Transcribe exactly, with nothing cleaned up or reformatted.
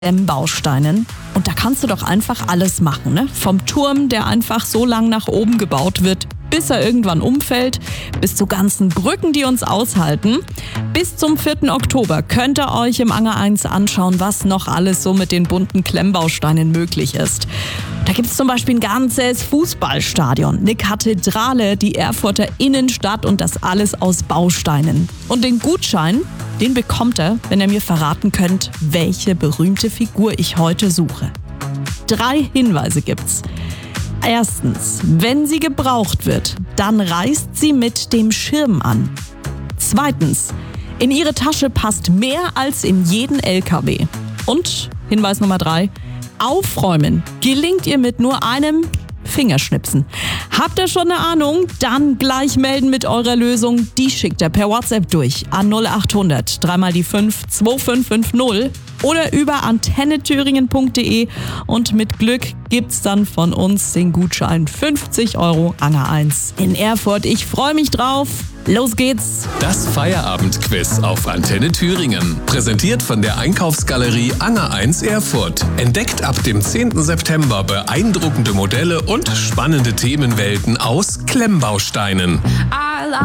Klemmbausteinen. Und da kannst du doch einfach alles machen, ne? Vom Turm, der einfach so lang nach oben gebaut wird, bis er irgendwann umfällt, bis zu ganzen Brücken, die uns aushalten. Bis zum vierten Oktober könnt ihr euch im Anger eins anschauen, was noch alles so mit den bunten Klemmbausteinen möglich ist. Da gibt es zum Beispiel ein ganzes Fußballstadion, eine Kathedrale, die Erfurter Innenstadt und das alles aus Bausteinen. Und den Gutschein, den bekommt ihr, wenn ihr mir verraten könnt, welche berühmte Figur ich heute suche. Drei Hinweise gibt's. Erstens, wenn sie gebraucht wird, dann reißt sie mit dem Schirm an. Zweitens, in ihre Tasche passt mehr als in jeden L K W. Und Hinweis Nummer drei, aufräumen gelingt ihr mit nur einem Fingerschnipsen. Habt ihr schon eine Ahnung? Dann gleich melden mit eurer Lösung. Die schickt ihr per WhatsApp durch an null acht hundert dreimal die fünf zwei fünf fünf null oder über antenne thüringen punkt de und mit Glück gibt's dann von uns den Gutschein fünfzig Euro Anger eins in Erfurt. Ich freue mich drauf. Los geht's! Das Feierabendquiz auf Antenne Thüringen. Präsentiert von der Einkaufsgalerie Anger eins Erfurt. Entdeckt ab dem zehnten September beeindruckende Modelle und spannende Themenwelten aus Klemmbausteinen.